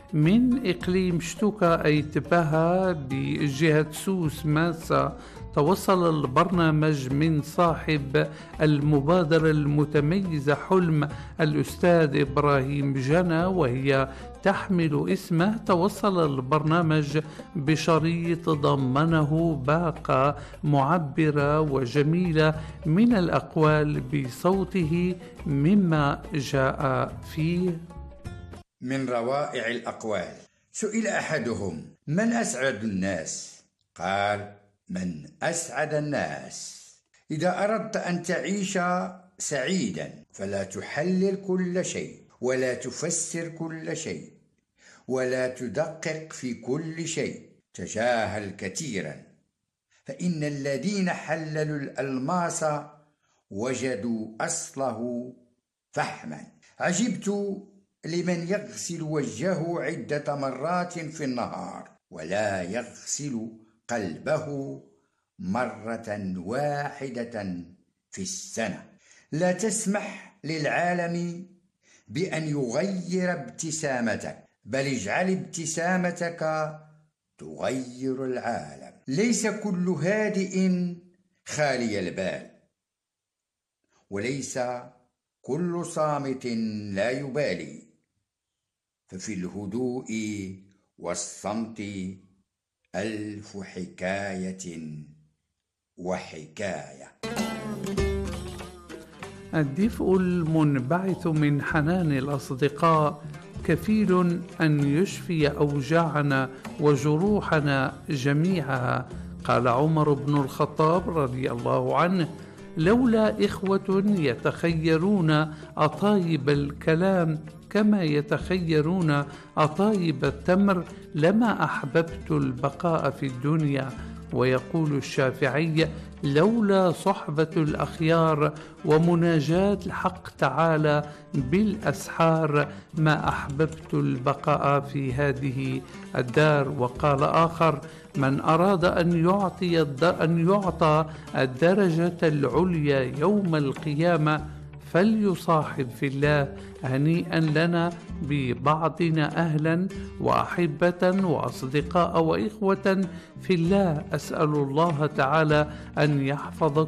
من إقليم شتوكا أي تباها بجهة سوس ماسا. توصل البرنامج من صاحب المبادرة المتميزة حلم الأستاذ إبراهيم جنى، وهي تحمل اسمه. توصل البرنامج بشريط ضمنه باقة معبرة وجميلة من الأقوال بصوته، مما جاء فيه: من روائع الأقوال. سئل أحدهم: من أسعد الناس؟ قال: من أسعد الناس. إذا أردت أن تعيش سعيدا فلا تحلل كل شيء، ولا تفسر كل شيء، ولا تدقق في كل شيء. تجاهل كثيرا، فإن الذين حللوا الألماس وجدوا أصله فحما. عجبت لمن يغسل وجهه عدة مرات في النهار ولا يغسل قلبه مرة واحدة في السنة. لا تسمح للعالم بأن يغير ابتسامتك، بل اجعل ابتسامتك تغير العالم. ليس كل هادئ خالي البال، وليس كل صامت لا يبالي، ففي الهدوء والصمت ألف حكاية وحكاية. الدفء المنبعث من حنان الأصدقاء كفيل أن يشفي أوجاعنا وجروحنا جميعها. قال عمر بن الخطاب رضي الله عنه: لولا إخوة يتخيرون أطايب الكلام كما يتخيرون أطايب التمر لما أحببت البقاء في الدنيا. ويقول الشافعي: لولا صحبة الأخيار ومناجاة الحق تعالى بالأسحار ما أحببت البقاء في هذه الدار. وقال آخر: من أراد أن يعطى الدرجة العليا يوم القيامة فليصاحب في الله. هنيئا لنا ببعضنا أهلا وأحبة وأصدقاء وإخوة في الله. أسأل الله تعالى أن يحفظكم